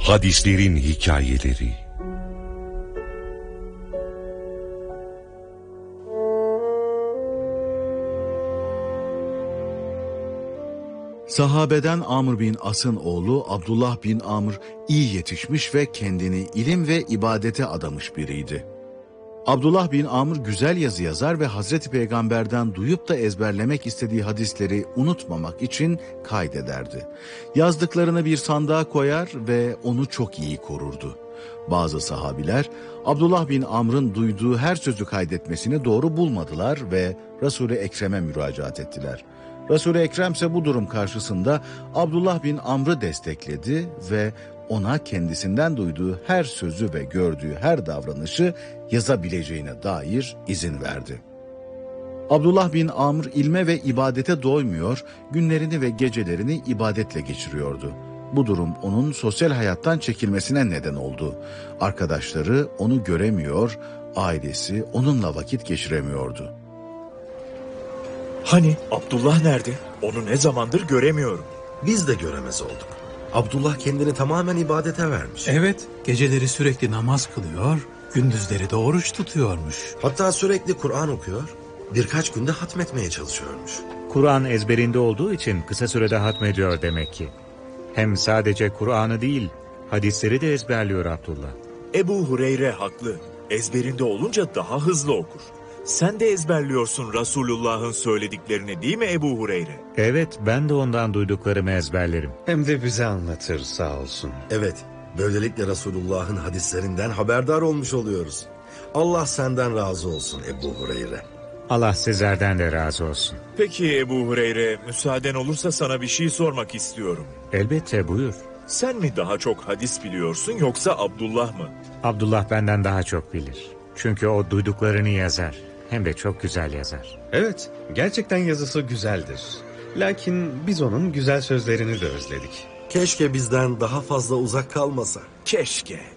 Hadislerin hikayeleri. Sahabeden Amr bin As'ın oğlu Abdullah bin Amr iyi yetişmiş ve kendini ilim ve ibadete adamış biriydi. Abdullah bin Amr güzel yazı yazar ve Hazreti Peygamber'den duyup da ezberlemek istediği hadisleri unutmamak için kaydederdi. Yazdıklarını bir sandığa koyar ve onu çok iyi korurdu. Bazı sahabiler Abdullah bin Amr'ın duyduğu her sözü kaydetmesini doğru bulmadılar ve Resul-i Ekrem'e müracaat ettiler. Resul-i Ekrem ise bu durum karşısında Abdullah bin Amr'ı destekledi ve ona kendisinden duyduğu her sözü ve gördüğü her davranışı yazabileceğine dair izin verdi. Abdullah bin Amr ilme ve ibadete doymuyor, günlerini ve gecelerini ibadetle geçiriyordu. Bu durum onun sosyal hayattan çekilmesine neden oldu. Arkadaşları onu göremiyor, ailesi onunla vakit geçiremiyordu. Hani Abdullah nerede? Onu ne zamandır göremiyorum. Biz de göremez olduk. Abdullah kendini tamamen ibadete vermiş. Evet, geceleri sürekli namaz kılıyor, gündüzleri de oruç tutuyormuş. Hatta sürekli Kur'an okuyor, birkaç günde hatmetmeye çalışıyormuş. Kur'an ezberinde olduğu için kısa sürede hatmediyor demek ki. Hem sadece Kur'an'ı değil, hadisleri de ezberliyor Abdullah. Ebu Hureyre haklı. Ezberinde olunca daha hızlı okur. Sen de ezberliyorsun Resulullah'ın söylediklerini değil mi Ebu Hureyre? Evet, ben de ondan duyduklarımı ezberlerim. Hem de bize anlatır sağ olsun. Evet, böylelikle Resulullah'ın hadislerinden haberdar olmuş oluyoruz. Allah senden razı olsun Ebu Hureyre. Allah sizlerden de razı olsun. Peki Ebu Hureyre, müsaaden olursa sana bir şey sormak istiyorum. Elbette, buyur. Sen mi daha çok hadis biliyorsun yoksa Abdullah mı? Abdullah benden daha çok bilir. Çünkü o duyduklarını yazar. Hem de çok güzel yazar. Evet, gerçekten yazısı güzeldir. Lakin biz onun güzel sözlerini de özledik. Keşke bizden daha fazla uzak kalmasa. Keşke.